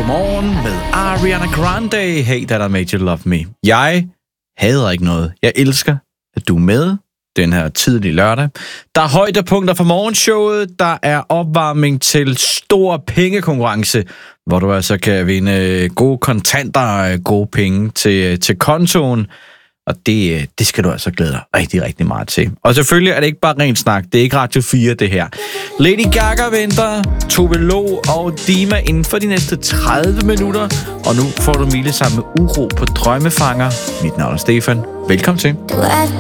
Godmorgen med Ariana Grande. Hey, that I made you love me. Jeg hader ikke noget. Jeg elsker, at du er med den her tidlige lørdag. Der er højdepunkter for morgenshowet. Der er opvarming til stor pengekonkurrence, hvor du altså kan vinde gode kontanter, gode penge til kontoen. Og det skal du altså glæde dig rigtig, rigtig meget til. Og selvfølgelig er det ikke bare ren snak. Det er ikke Radio 4, det her. Lady Gaga venter, Tove Lo og Dima inden for de næste 30 minutter. Og nu får du Mille sammen med Uro på Drømmefanger. Mit navn er Stefan. Velkommen til.